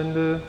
The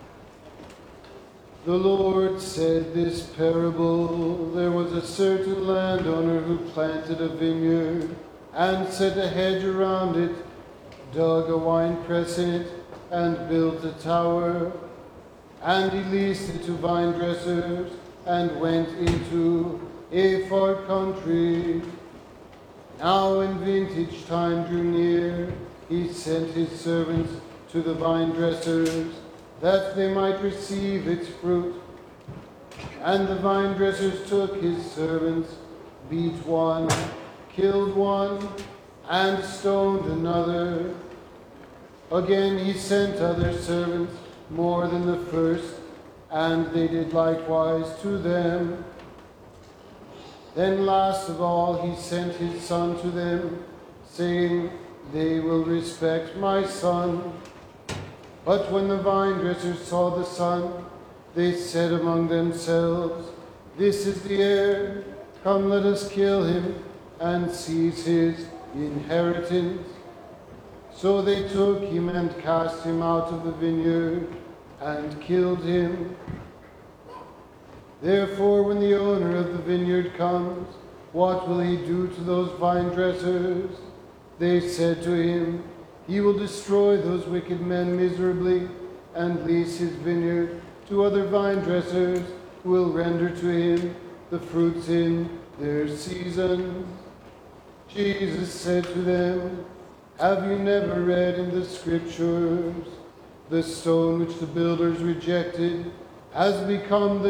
Lord said this parable: There was a certain landowner who planted a vineyard and set a hedge around it, dug a winepress in it, and built a tower. And he leased it to vine dressers and went into a far country. Now when vintage time drew near, he sent his servants to the vine dressers, that they might receive its fruit. And the vine dressers took his servants, beat one, killed one, and stoned another. Again he sent other servants, more than the first, and they did likewise to them. Then last of all he sent his son to them, saying, They will respect my son. But when the vine dressers saw the son, they said among themselves, This is the heir. Come, let us kill him and seize his inheritance. So they took him and cast him out of the vineyard and killed him. Therefore, when the owner of the vineyard comes, what will he do to those vine dressers? They said to him, He will destroy those wicked men miserably and lease his vineyard to other vine dressers who will render to him the fruits in their season. Jesus said to them, Have you never read in the Scriptures, the stone which the builders rejected has become the